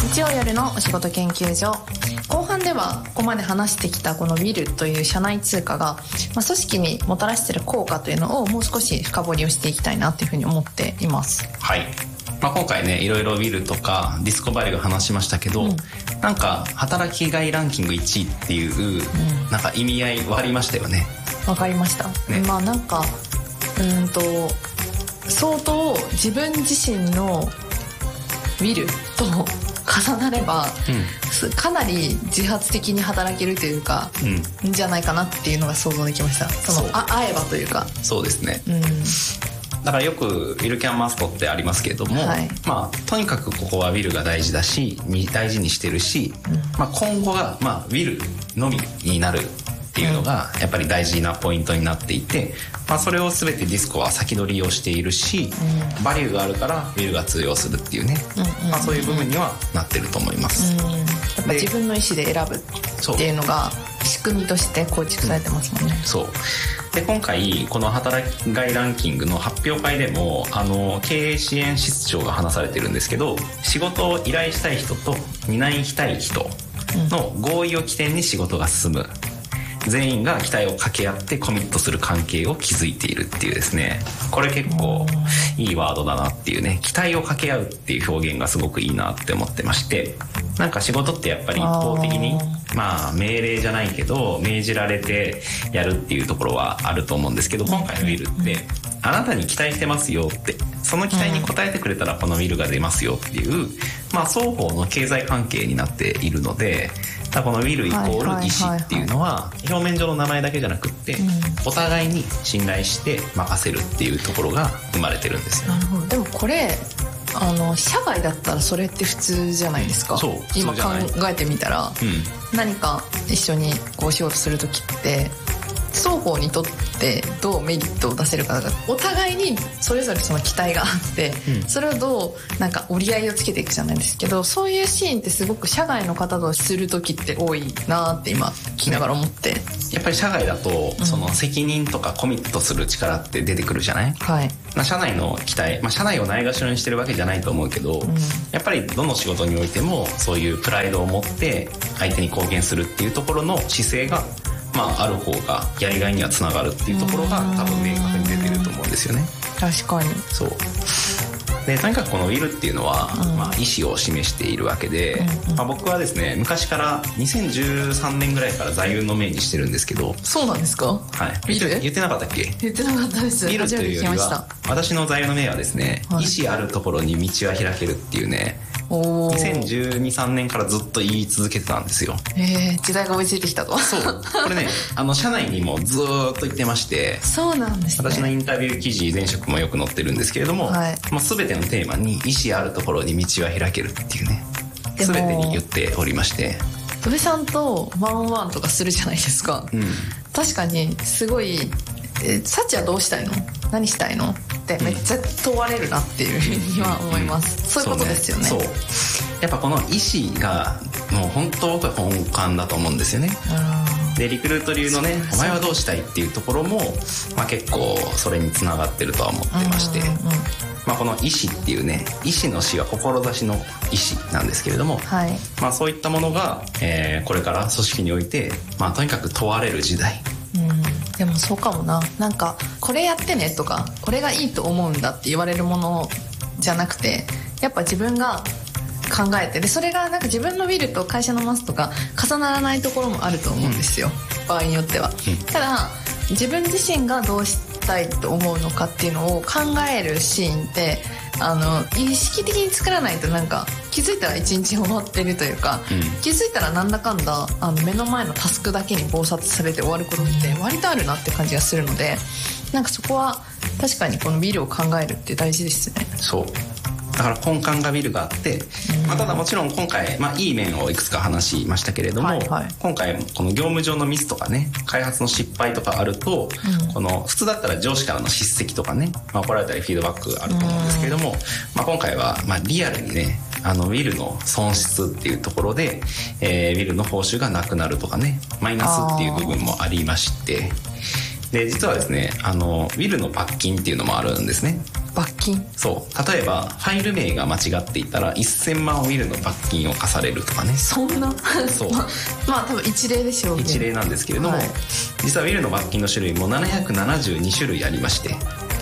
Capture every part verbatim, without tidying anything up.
日曜夜のお仕事研究所、後半ではここまで話してきたこのウィルという社内通貨が、まあ、組織にもたらしている効果というのをもう少し深掘りをしていきたいなというふうに思っています。 はい、まあ、今回ねいろいろウィルとかディスコバリュー話しましたけど、うん、なんか働きがいランキングいちいっていう、うん、なんか意味合いはありましたよね。 わかりました、ね、まあなんかうんと相当自分自身のウィルと重なれば、うん、かなり自発的に働けるというか、うん、じゃないかなっていうのが想像できました。そのあ会えばというか。そうですね、うん、 だからよくウィルキャンマストってありますけれども、はい、まあとにかくここはウィルが大事だし大事にしてるし、うんまあ、今後が、まあ、ウィルのみになるっていうのがやっぱり大事なポイントになっていて、まあ、それを全てディスコは先取りをしているし、うん、バリューがあるからウィルが通用するっていうね、うんうんうんまあ、そういう部分にはなってると思います、 うん、やっぱ自分の意思で選ぶっていうのが仕組みとして構築されてますもんね、 うん、そうで今回この働きがいランキングの発表会でもあの経営支援室長が話されてるんですけど、仕事を依頼したい人と担いたい人の合意を起点に仕事が進む、全員が期待を掛け合ってコミットする関係を築いているっていうですね、これ結構いいワードだなっていうね、期待を掛け合うっていう表現がすごくいいなって思ってまして、なんか仕事ってやっぱり一方的にまあ命令じゃないけど命じられてやるっていうところはあると思うんですけど、今回のウィルってあなたに期待してますよって、その期待に応えてくれたらこのウィルが出ますよっていう、まあ双方の経済関係になっているので、このウィルイコール意思っていうのは表面上の名前だけじゃなくって、お互いに信頼して任せるっていうところが生まれてるんですよ。 なるほど。でもこれあの社外だったらそれって普通じゃないですか。 そう今考えてみたら、うん、何か一緒にこう仕事する時って双方にとってどうメリットを出せるかがお互いにそれぞれその期待があって、うん、それをどうなんか折り合いをつけていくじゃないですけど、そういうシーンってすごく社外の方とする時って多いなって今聞きながら思って、ね、 やっぱり社外だとその責任とかコミットする力って出てくるじゃない、 はい、 まあ、社内の期待、まあ、社内をないがしろにしてるわけじゃないと思うけど、うん、やっぱりどの仕事においてもそういうプライドを持って相手に貢献するっていうところの姿勢がまあ、ある方がやりがいにはつながるっていうところが多分明確に出てると思うんですよね。 確かにそうで、とにかくこのウィルっていうのは、うんまあ、意思を示しているわけで、うんうんまあ、僕はですね昔からにせんじゅうさんねんぐらいから座右の銘にしてるんですけど。 そうなんですか。 はい、言って、言ってなかったっけ。 言ってなかったです。 ウィルというよりは私の座右の銘はですね、はい、意思あるところに道は開けるっていうね、にせんじゅうに、さんねんからずっと言い続けてたんですよ。 えー、時代が追いついてきたと。 そうこれねあの社内にもずーっと言ってまして。 そうなんですね。 私のインタビュー記事前職もよく載ってるんですけれども、はい、もう全てのテーマに意思あるところに道は開けるっていうね、全てに言っておりまして、 戸部さんとワンワンとかするじゃないですか、うん、確かにすごいえサチはどうしたいの何したいのってめっちゃ問われるなっていうふうには思います、うん、そういうことですよね。 そうね、そうやっぱこの意思がもう本当僕は根幹だと思うんですよね。でリクルート流のねお前はどうしたいっていうところも、まあ、結構それにつながってるとは思ってまして、まあ、この意思っていうね、意思の思は志の意思なんですけれども、はい、まあ、そういったものが、えー、これから組織において、まあ、とにかく問われる時代。 うん、でもそうかもな。なんかこれやってねとかこれがいいと思うんだって言われるものじゃなくて、やっぱ自分が考えて、でそれがなんか自分のウィルと会社のマスとか重ならないところもあると思うんですよ、うん、場合によっては、うん、ただ自分自身がどうしたいと思うのかっていうのを考えるシーンってあの意識的に作らないとなんか気づいたら一日終わってるというか、うん、気づいたらなんだかんだあの目の前のタスクだけに忙殺されて終わることって割とあるなって感じがするので、なんかそこは確かにこのビルを考えるって大事ですね。 そうだから根幹がビルがあって、まあ、ただもちろん今回、まあ、いい面をいくつか話しましたけれども、はいはい、今回この業務上のミスとかね、開発の失敗とかあると、うん、この普通だったら上司からの叱責とかね、まあ、怒られたりフィードバックあると思うんですけれども、まあ、今回はまあリアルにね、あのウィルの損失っていうところで、えー、ウィルの報酬がなくなるとかね、マイナスっていう部分もありまして、で実はですね、あのウィルの罰金っていうのもあるんですね。 罰金。 そう例えばファイル名が間違っていたらせんまんウィルの罰金を課されるとかね。 そんなそうまあ、まあ多分一例でしょうね。 一例なんですけれども、はい、実はウィルの罰金の種類もななひゃくななじゅうにしゅるいありまして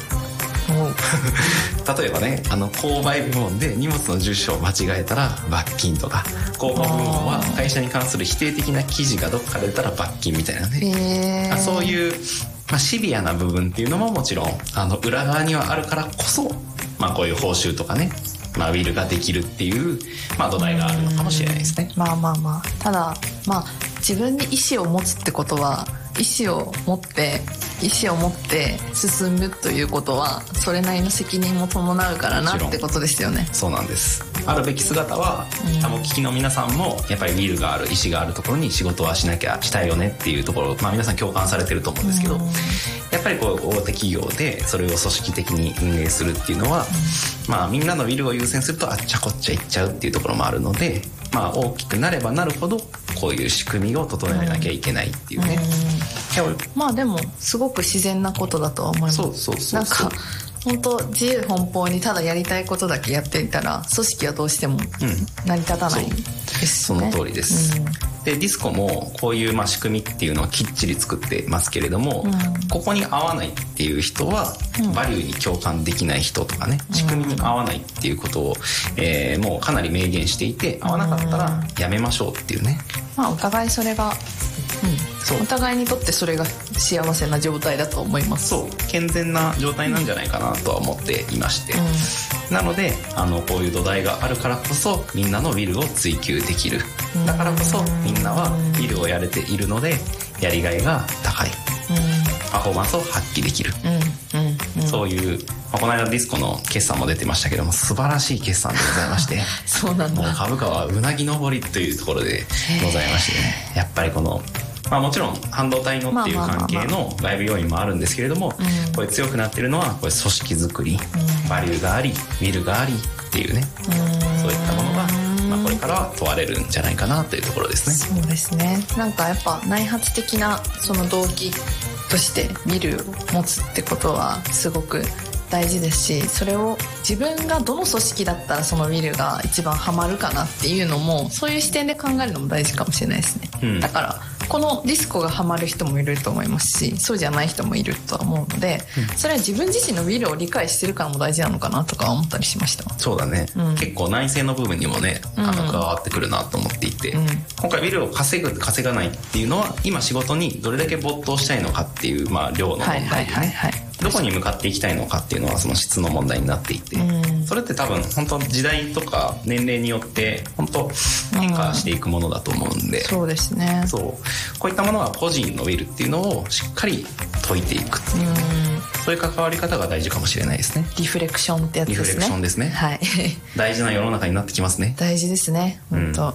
例えばね、あの購買部門で荷物の住所を間違えたら罰金とか、広報部門は会社に関する否定的な記事がどっか出たら罰金みたいなね、そういう、まあ、シビアな部分っていうのももちろんあの裏側にはあるからこそ、まあ、こういう報酬とかね、まあ、ウィルができるっていう、まあ、土台があるのかもしれないですね。 まあまあまあ、ただまあ自分に意思を持つってことは、意思を持って意思を持って進むということはそれなりの責任も伴うからなってことですよね。 そうなんです。あるべき姿は、うん、あの聞きの皆さんもやっぱりウィルがある、意思があるところに仕事はしなきゃしたいよねっていうところ、まあ、皆さん共感されてると思うんですけど、うん、やっぱりこう大手企業でそれを組織的に運営するっていうのは、うん、まあみんなのウィルを優先するとあっちゃこっちゃいっちゃうっていうところもあるので、まあ大きくなればなるほどこういう仕組みを整えなきゃいけないっていうね、 うん、まあでもすごく自然なことだとは思います。 そうそうそうそう、 なんか本当自由奔放にただやりたいことだけやっていたら組織はどうしても成り立たないですね、 うん、その通りです、うん、でディスコもこういうまあ仕組みっていうのをきっちり作ってますけれども、うん、ここに合わないっていう人は、うん、バリューに共感できない人とかね、仕組みに合わないっていうことを、えー、もうかなり明言していて、合わなかったらやめましょうっていうね、 まあお互いそれが、うん、お互いにとってそれが幸せな状態だと思います。 そう健全な状態なんじゃないかなとは思っていまして、うん、なのであのこういう土台があるからこそみんなのウィルを追求できる、だからこそみんなはウィルをやれているのでやりがいが高い、パフォーマンスを発揮できる、うんうんうん、そういう、まあ、この間ディスコの決算も出てましたけども素晴らしい決算でございましてそうなんだ、 もう株価はうなぎ登りというところでございましてね、やっぱりこのまあ、もちろん半導体のっていう関係の外部要因もあるんですけれども、これ強くなってるのはこれ組織づくり、うん、バリューがありウィルがありっていうね、うん、そういったものが、まあ、これからは問われるんじゃないかなというところですね。 そうですね。なんかやっぱ内発的なその動機としてウィルを持つってことはすごく大事ですし、それを自分がどの組織だったらそのウィルが一番ハマるかなっていうのもそういう視点で考えるのも大事かもしれないですね、うん、だからこのディスコがハマる人もいると思いますし、そうじゃない人もいるとは思うので、うん、それは自分自身のウィルを理解してるからも大事なのかなとか思ったりしました。 そうだね、うん、結構内政の部分にもねあの加わってくるなと思っていて、うん、今回ウィルを稼ぐ稼がないっていうのは今仕事にどれだけ没頭したいのかっていう、まあ、量の問題でね、はいはいはいはい、どこに向かっていきたいのかっていうのはその質の問題になっていて、うん、それって多分本当時代とか年齢によって本当変化していくものだと思うんで、 うん、そうですね。 そうこういったものは個人のウィルっていうのをしっかり解いていくっていう、うん、そういう関わり方が大事かもしれないですね。 リフレクションってやつですね。 リフレクションですね、はい、大事な世の中になってきますね。 大事ですね本当、うん、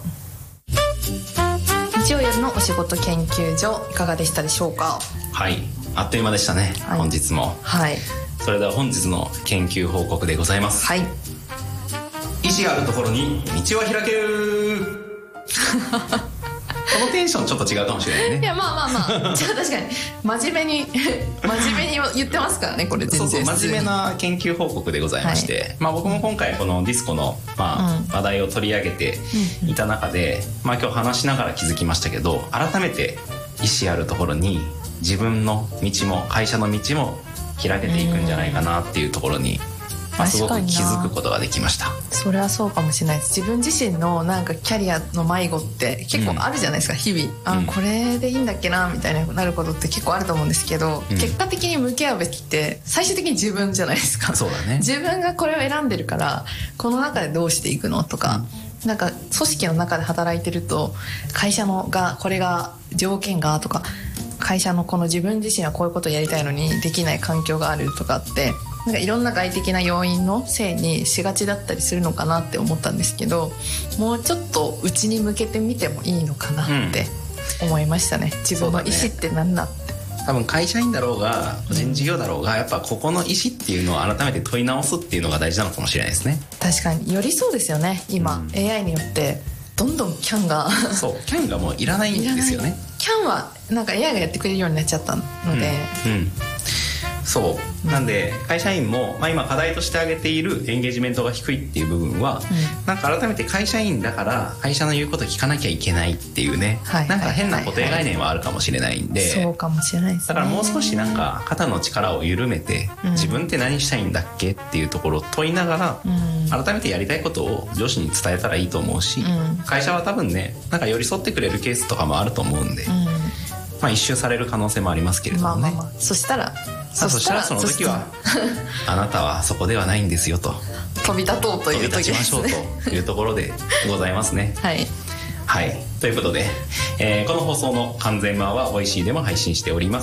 日曜夜のお仕事研究所いかがでしたでしょうか。 はいあっという間でしたね、はい、本日も、はい、それでは本日の研究報告でございます、はい、意志があるところに道は開けるこのテンションちょっと違うかもしれないね。 いやまあまあまあじゃあ確かに真面目に真面目に言ってますからねこれ全然。 そうそう真面目な研究報告でございまして、はい、まあ、僕も今回このディスコの、まあうん、話題を取り上げていた中で、まあ、今日話しながら気づきましたけど、改めて意志あるところに自分の道も会社の道も開けていくんじゃないかなっていうところに、まあ、すごく気づくことができました。 それはそうかもしれないです。自分自身のなんかキャリアの迷子って結構あるじゃないですか、うん、日々あ、うん、これでいいんだっけなみたいになることって結構あると思うんですけど、うん、結果的に向き合うべきって最終的に自分じゃないですか。 そうだね。 自分がこれを選んでるからこの中でどうしていくのとか、うん、なんか組織の中で働いてると会社のがこれが条件がとか会社のこの自分自身はこういうことをやりたいのにできない環境があるとかってなんかいろんな外的な要因のせいにしがちだったりするのかなって思ったんですけど、もうちょっと内に向けてみてもいいのかなって思いましたね、うん、自分の意思って何だって。 多分会社員だろうが個人事業だろうが、やっぱここの意思っていうのを改めて問い直すっていうのが大事なのかもしれないですね。 確かによりそうですよね今、うん、エーアイ によってどんどんキャンがそうキャンがもういらないんですよね。 キャンはなんか エーアイ がやってくれるようになっちゃったので、 うんうん、 そうなんで会社員も、まあ、今課題として挙げているエンゲージメントが低いっていう部分は、うん、なんか改めて会社員だから会社の言うこと聞かなきゃいけないっていうね、はい、なんか変な固定概念はあるかもしれないんで、はいはいはい、 そうかもしれないですね。 だからもう少しなんか肩の力を緩めて、うん、自分って何したいんだっけっていうところを問いながら、うん、改めてやりたいことを上司に伝えたらいいと思うし、うん、会社は多分ねなんか寄り添ってくれるケースとかもあると思うんで、うん、まあ一周される可能性もありますけれどもね、まあまあまあ、 そしたらそしたらその時はあなたはそこではないんですよと飛び立とうという時ですね。 飛び立ちましょうというところでございますね。 はいはい、ということで、えー、この放送の完全版はボイシーでも配信しております。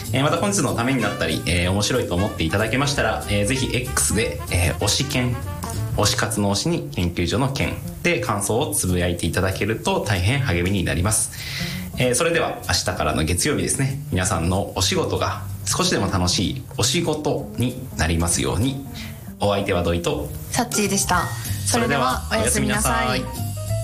えー、また本日のためになったり、えー、面白いと思っていただけましたら、えー、ぜひ X で、えー、推し研推し活の推しに研究所の研で感想をつぶやいていただけると大変励みになります。えー、それでは明日からの月曜日ですね、皆さんのお仕事が少しでも楽しいお仕事になりますように。お相手は土井とサッチーでした。それではおやすみなさい。